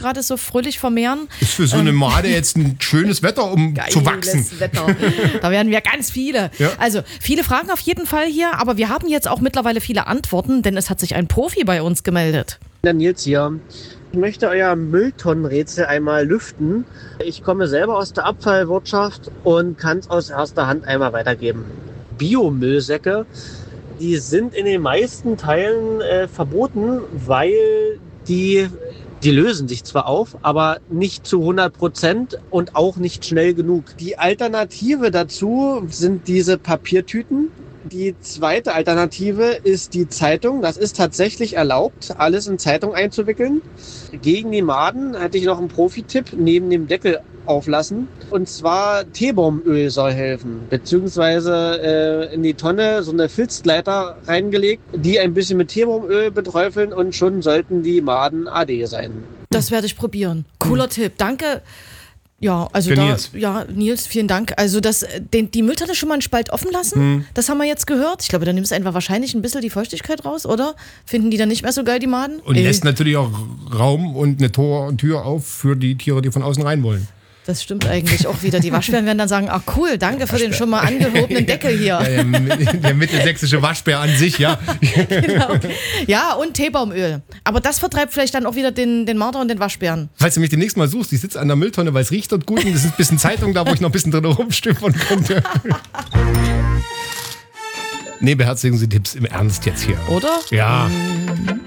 gerade so fröhlich vermehren. Ist für so eine Made jetzt ein schönes Wetter, um zu wachsen. Wetter. Da werden wir ganz viele. Ja. Also viele Fragen auf jeden Fall hier, aber wir haben jetzt auch mittlerweile viele Antworten, denn es hat sich ein Profi bei uns gemeldet. Der Nils hier. Ich möchte euer Mülltonnenrätsel einmal lüften. Ich komme selber aus der Abfallwirtschaft und kann es aus erster Hand einmal weitergeben. Biomüllsäcke, die sind in den meisten Teilen verboten, weil die lösen sich zwar auf, aber nicht zu 100% und auch nicht schnell genug. Die Alternative dazu sind diese Papiertüten. Die zweite Alternative ist die Zeitung. Das ist tatsächlich erlaubt, alles in Zeitung einzuwickeln. Gegen die Maden hätte ich noch einen Profi-Tipp, neben dem Deckel auflassen. Und zwar Teebaumöl soll helfen, beziehungsweise in die Tonne so eine Filzgleiter reingelegt, die ein bisschen mit Teebaumöl beträufeln und schon sollten die Maden AD sein. Das werde ich probieren. Cooler Tipp. Danke. Ja, also Nils, vielen Dank. Also die Mülltonne schon mal einen Spalt offen lassen, das haben wir jetzt gehört. Ich glaube, da nimmst du einfach wahrscheinlich ein bisschen die Feuchtigkeit raus, oder? Finden die dann nicht mehr so geil, die Maden? Und lässt natürlich auch Raum und eine Tür auf für die Tiere, die von außen rein wollen. Das stimmt eigentlich auch wieder. Die Waschbären werden dann sagen, ach cool, danke für den schon mal angehobenen Deckel hier. Der mittelsächsische Waschbär an sich, ja. Genau. Ja, und Teebaumöl. Aber das vertreibt vielleicht dann auch wieder den Marder und den Waschbären. Falls du mich demnächst mal suchst, ich sitze an der Mülltonne, weil es riecht dort gut und es ist ein bisschen Zeitung da, wo ich noch ein bisschen drin rumschimpfen könnte. Nee, beherzigen Sie Tipps im Ernst jetzt hier. Oder? Ja.